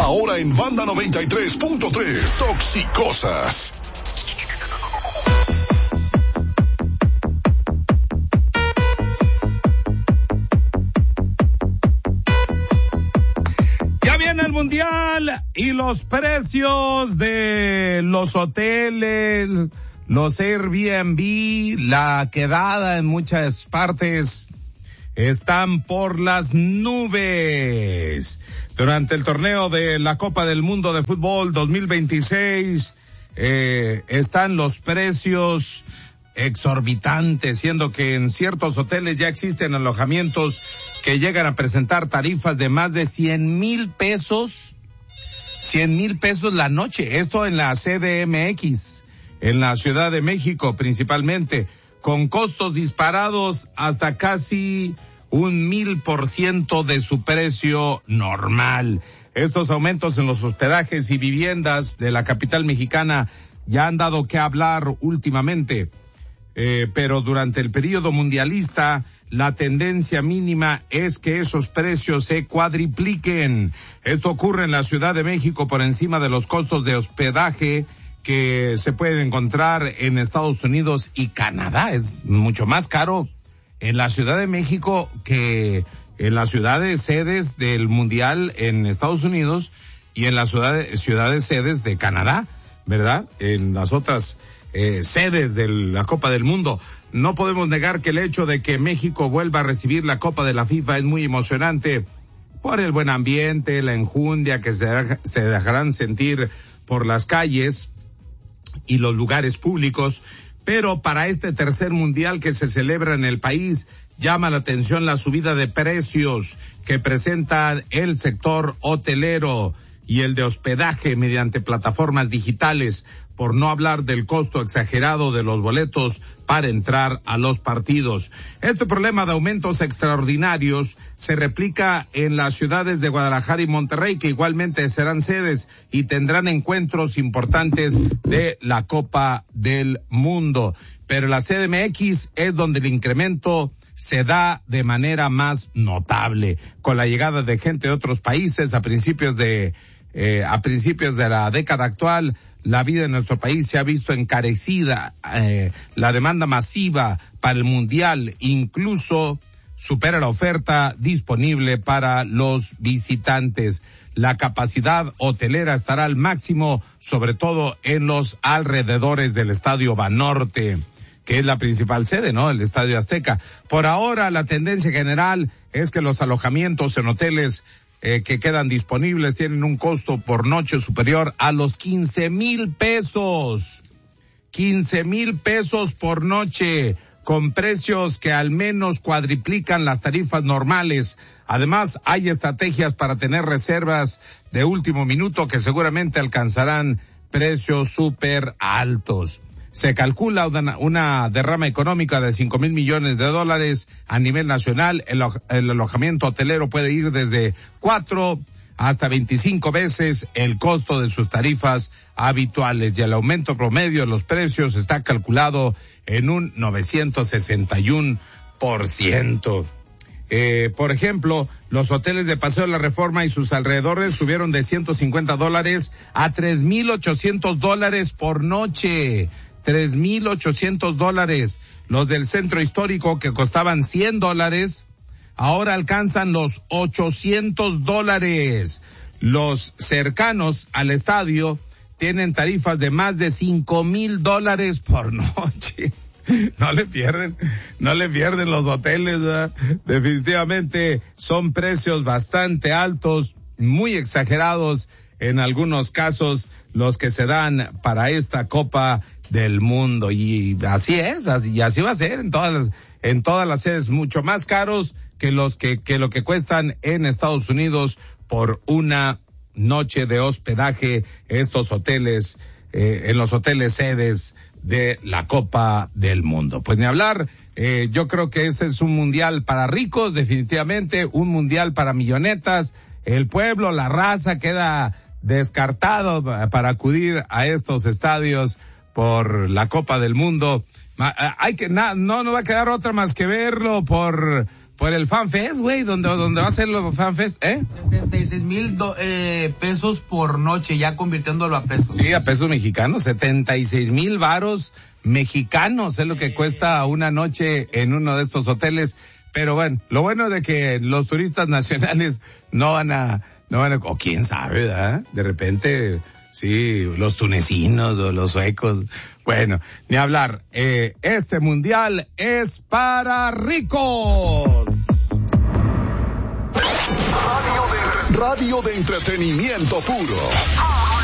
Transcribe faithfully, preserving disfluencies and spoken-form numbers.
Ahora en Banda noventa y tres punto tres, Toxicosas. Ya viene el Mundial y los precios de los hoteles, los Airbnb, la quedada en muchas partes están por las nubes. Durante el torneo de la Copa del Mundo de Fútbol dos mil veintiséis, eh, están los precios exorbitantes, siendo que en ciertos hoteles ya existen alojamientos que llegan a presentar tarifas de más de cien mil pesos, cien mil pesos la noche. Esto en la C D M X, en la Ciudad de México principalmente, con costos disparados hasta casi un mil por ciento de su precio normal. Estos aumentos en los hospedajes y viviendas de la capital mexicana ya han dado que hablar últimamente, eh, pero durante el periodo mundialista la tendencia mínima es que esos precios se cuadripliquen. Esto ocurre en la Ciudad de México por encima de los costos de hospedaje que se pueden encontrar en Estados Unidos y Canadá. Es mucho más caro en la Ciudad de México que en las ciudades sedes del Mundial en Estados Unidos y en las ciudades, ciudades sedes de Canadá, ¿verdad? En las otras eh, sedes de la Copa del Mundo. No podemos negar que el hecho de que México vuelva a recibir la Copa de la FIFA es muy emocionante por el buen ambiente, la enjundia que se, se dejarán sentir por las calles y los lugares públicos, pero para este tercer mundial que se celebra en el país, llama la atención la subida de precios que presenta el sector hotelero y el de hospedaje mediante plataformas digitales, por no hablar del costo exagerado de los boletos para entrar a los partidos. Este problema de aumentos extraordinarios se replica en las ciudades de Guadalajara y Monterrey, que igualmente serán sedes y tendrán encuentros importantes de la Copa del Mundo. Pero la C D M X es donde el incremento se da de manera más notable, con la llegada de gente de otros países a principios de eh, a principios de la década actual. La vida en nuestro país se ha visto encarecida, eh, la demanda masiva para el Mundial incluso supera la oferta disponible para los visitantes. La capacidad hotelera estará al máximo, sobre todo en los alrededores del Estadio Banorte, que es la principal sede, ¿no? El Estadio Azteca. Por ahora, la tendencia general es que los alojamientos en hoteles Eh, que quedan disponibles tienen un costo por noche superior a los quince mil pesos. quince mil pesos por noche, con precios que al menos cuadriplican las tarifas normales. Además, hay estrategias para tener reservas de último minuto que seguramente alcanzarán precios súper altos. Se calcula una, una derrama económica de cinco mil millones de dólares a nivel nacional. El, el alojamiento hotelero puede ir desde cuatro hasta veinticinco veces el costo de sus tarifas habituales, y el aumento promedio de los precios está calculado en un novecientos sesenta y uno por ciento. Eh, por ejemplo, los hoteles de Paseo de la Reforma y sus alrededores subieron de ciento cincuenta dólares a tres mil ochocientos dólares por noche. tres mil ochocientos dólares. Los del centro histórico, que costaban cien dólares, ahora alcanzan los ochocientos dólares. Los cercanos al estadio tienen tarifas de más de cinco mil dólares por noche. No le pierden, no le pierden los hoteles, ¿verdad? Definitivamente son precios bastante altos, muy exagerados en algunos casos, los que se dan para esta Copa del Mundo, y así es, así, y así va a ser en todas las, en todas las sedes, mucho más caros que los que, que lo que cuestan en Estados Unidos por una noche de hospedaje, estos hoteles, eh, en los hoteles sedes de la Copa del Mundo. Pues ni hablar, eh, yo creo que ese es un mundial para ricos, definitivamente, un mundial para millonetas. El pueblo, la raza queda descartado para acudir a estos estadios por la Copa del Mundo. Hay que, na, no, no va a quedar otra más que verlo por, por el FanFest, güey, donde, donde va a ser los FanFest, ¿eh? setenta y seis mil eh, pesos por noche, ya convirtiéndolo a pesos. Sí, a pesos mexicanos, setenta y seis mil varos mexicanos es lo que cuesta una noche en uno de estos hoteles. Pero bueno, lo bueno de que los turistas nacionales no van a, no van a, o quién sabe, ¿verdad? De repente, sí, los tunecinos o los suecos. Bueno, ni hablar. Eh, este mundial es para ricos. Radio de, radio de entretenimiento puro.